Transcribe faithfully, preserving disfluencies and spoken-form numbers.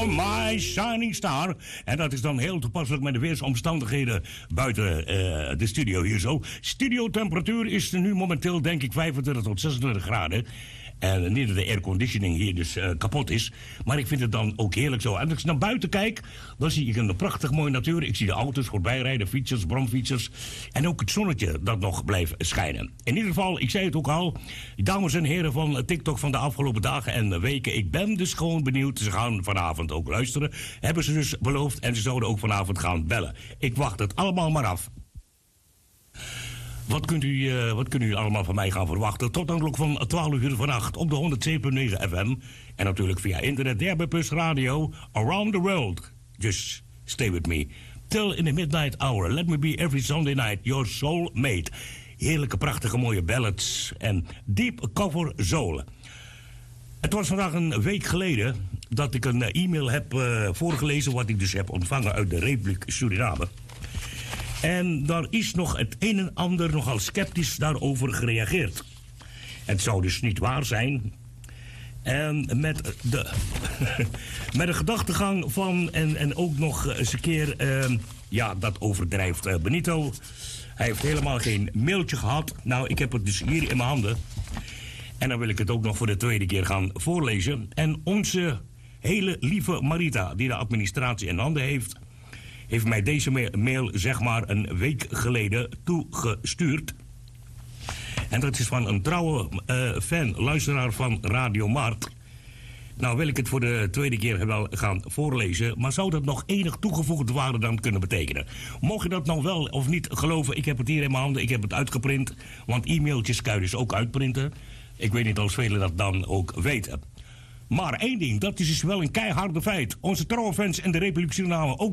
Oh my shining star. En dat is dan heel toepasselijk met de weersomstandigheden buiten uh, de studio hier zo. Studiotemperatuur is nu momenteel denk ik vijfentwintig tot zesentwintig graden. En niet dat de airconditioning hier dus uh, kapot is. Maar ik vind het dan ook heerlijk zo. En als ik naar buiten kijk, dan zie ik een prachtig mooie natuur. Ik zie de auto's voorbij rijden, fietsers, bromfietsers. En ook het zonnetje dat nog blijft schijnen. In ieder geval, ik zei het ook al. Dames en heren van TikTok van de afgelopen dagen en weken. Ik ben dus gewoon benieuwd. Ze gaan vanavond ook luisteren. Hebben ze dus beloofd. En ze zouden ook vanavond gaan bellen. Ik wacht het allemaal maar af. Wat kunt, u, uh, wat kunt u allemaal van mij gaan verwachten? Tot aan de klok van twaalf uur vannacht op de honderdzeven komma negen F M. En natuurlijk via internet, D A B plus radio, around the world. Just stay with me. Till in the midnight hour. Let me be every Sunday night your soulmate. Heerlijke, prachtige, mooie ballads en deep cover zolen. Het was vandaag een week geleden dat ik een e-mail heb uh, voorgelezen... wat ik dus heb ontvangen uit de Republiek Suriname. En daar is nog het een en ander nogal sceptisch daarover gereageerd. Het zou dus niet waar zijn. En met de, met de gedachtegang van... en, en ook nog eens een keer... Uh, ja, dat overdrijft uh, Benito. Hij heeft helemaal geen mailtje gehad. Nou, ik heb het dus hier in mijn handen. En dan wil ik het ook nog voor de tweede keer gaan voorlezen. En onze hele lieve Marita, die de administratie in handen heeft... heeft mij deze mail, zeg maar, een week geleden toegestuurd. En dat is van een trouwe uh, fan, luisteraar van Radio Mart. Nou wil ik het voor de tweede keer wel gaan voorlezen... maar zou dat nog enig toegevoegde waarde dan kunnen betekenen? Mocht je dat nou wel of niet geloven, ik heb het hier in mijn handen, ik heb het uitgeprint... want e-mailtjes kan je dus ook uitprinten. Ik weet niet of velen dat dan ook weten. Maar één ding, dat is dus wel een keiharde feit. Onze trouwe fans in de Republiek Suriname... ook